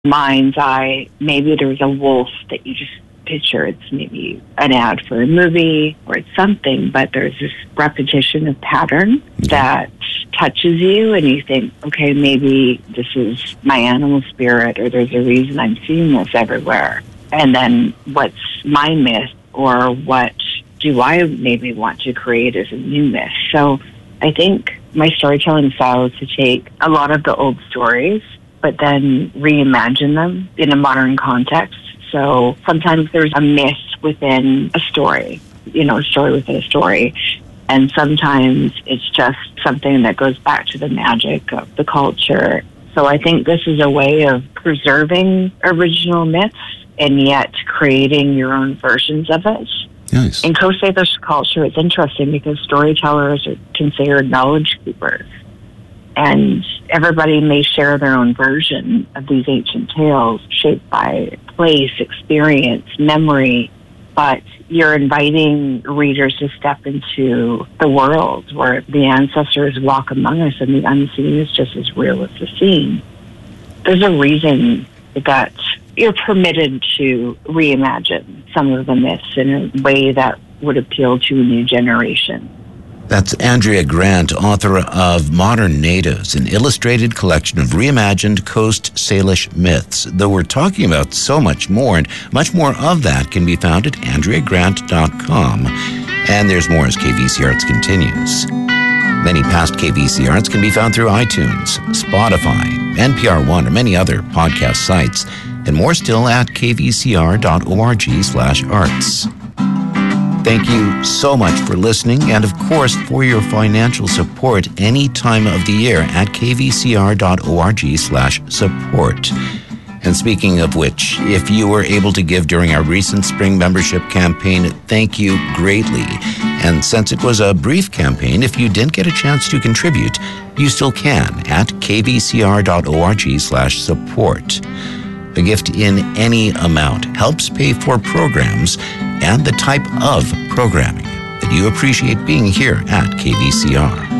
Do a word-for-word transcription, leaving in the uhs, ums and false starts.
mind's eye, maybe there's a wolf that you just picture. It's maybe an ad for a movie or it's something, but there's this repetition of pattern that touches you and you think, okay, maybe this is my animal spirit or there's a reason I'm seeing this everywhere. And then what's my myth or what do I maybe want to create as a new myth? So I think my storytelling style is to take a lot of the old stories, but then reimagine them in a modern context. So sometimes there's a myth within a story, you know, a story within a story. And sometimes it's just something that goes back to the magic of the culture. So I think this is a way of preserving original myths and yet creating your own versions of it. Nice. In Coast Salish culture, it's interesting because storytellers are considered knowledge keepers. And everybody may share their own version of these ancient tales shaped by place, experience, memory, but you're inviting readers to step into the world where the ancestors walk among us and the unseen is just as real as the seen. There's a reason that you're permitted to reimagine some of the myths in a way that would appeal to a new generation. That's Andrea Grant, author of Modern Natives, an illustrated collection of reimagined Coast Salish myths. Though we're talking about so much more, and much more of that can be found at andrea grant dot com. And there's more as K V C Arts continues. Many past K V C Arts can be found through iTunes, Spotify, N P R One, or many other podcast sites, and more still at k v c r dot org slash arts. Thank you so much for listening and, of course, for your financial support any time of the year at k v c r dot org slash support. And speaking of which, if you were able to give during our recent spring membership campaign, thank you greatly. And since it was a brief campaign, if you didn't get a chance to contribute, you still can at k v c r dot org slash support. A gift in any amount helps pay for programs and the type of programming that you appreciate being here at K V C R.